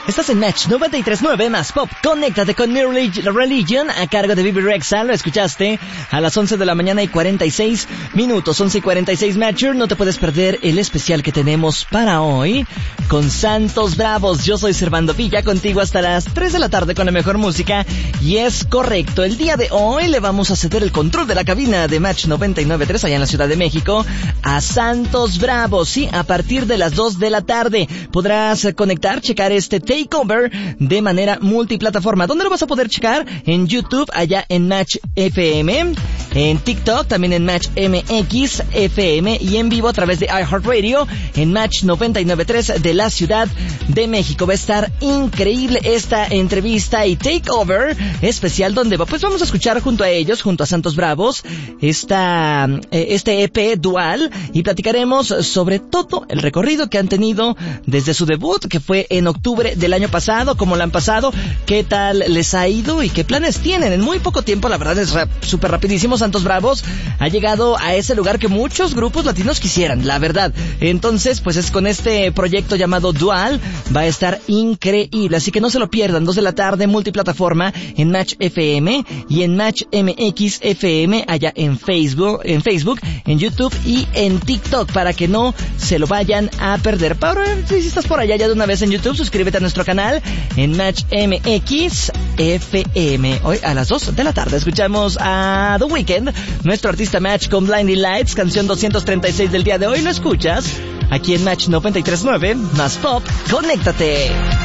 Estás en Match 93.9 más Pop. Conéctate con New Religion a cargo de Bibi Rexha. Lo escuchaste a las 11 de la mañana y 46 minutos. 11 y 46 Matcher. No te puedes perder el especial que tenemos para hoy con Santos Bravos. Yo soy Servando Villa, contigo hasta las 3 de la tarde con la mejor música. Y es correcto, el día de hoy le vamos a ceder el control de la cabina de Match 99.3 allá en la Ciudad de México a Santos Bravos. Sí, a partir de las 2 de la tarde podrás conectar, checar este Takeover de manera multiplataforma. ¿Dónde lo vas a poder checar? En YouTube, allá en Match FM, en TikTok, también en Match MX FM y en vivo a través de iHeartRadio en Match 99.3 de la Ciudad de México. Va a estar increíble esta entrevista y Takeover especial donde pues vamos a escuchar junto a ellos, junto a Santos Bravos, este EP dual y platicaremos sobre todo el recorrido que han tenido desde su debut, que fue en octubre del año pasado, cómo lo han pasado, qué tal les ha ido y qué planes tienen. En muy poco tiempo, la verdad es súper rapidísimo, Santos Bravos ha llegado a ese lugar que muchos grupos latinos quisieran, la verdad. Entonces, pues es con este proyecto llamado Dual, va a estar increíble, así que no se lo pierdan, 2 de la tarde, multiplataforma en Match FM y en Match MX FM, allá en Facebook, en YouTube y en TikTok, para que no se lo vayan a perder. Para, si estás por allá ya de una vez en YouTube, suscríbete a nuestro canal en Match MX FM. Hoy a las 2 de la tarde escuchamos a The Weeknd, nuestro artista Match con Blinding Lights, canción 236 del día de hoy. Lo escuchas aquí en Match 93.9 más Pop. Conéctate.